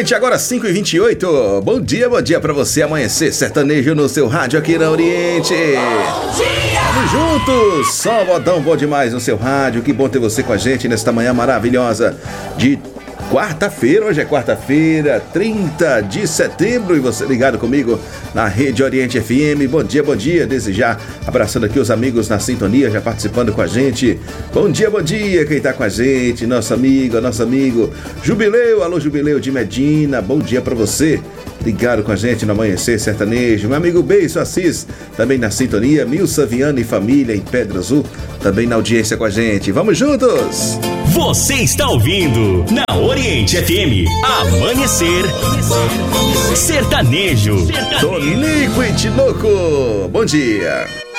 Oriente, agora 5h28. Bom dia pra você. Amanhecer sertanejo no seu rádio aqui na Oriente. Vamos juntos. Só modão bom demais no seu rádio. Que bom ter você com a gente nesta manhã maravilhosa de quarta-feira. Hoje é quarta-feira, 30 de setembro. E você ligado comigo na Rede Oriente FM. Bom dia. Desde já, abraçando aqui os amigos na sintonia, já participando com a gente. Bom dia. Quem tá com a gente, nosso amigo Jubileu. Alô, Jubileu de Medina. Bom dia pra você. Ligado com a gente no Amanhecer Sertanejo. Meu amigo Beijo Assis, também na sintonia. Milsa Viana e família em Pedra Azul, também na audiência com a gente. Vamos juntos! Você está ouvindo na Oriente FM Amanhecer Sertanejo. Tonico e Tinoco, bom dia!